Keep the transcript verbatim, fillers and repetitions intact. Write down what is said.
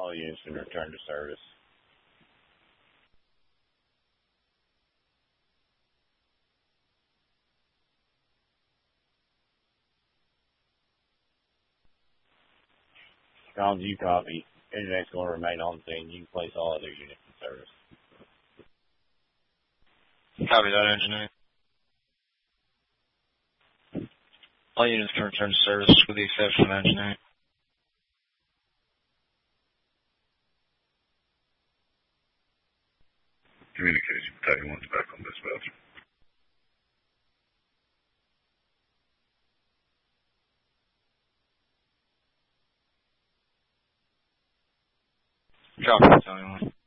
All units in return to service. Comms, you copy. Internet's going to remain on scene. You can place all other units in service. Copy that, engineer. All units can return to service with the exception of engineering. Communication battalion one's back on dispatch. Copy, battalion one.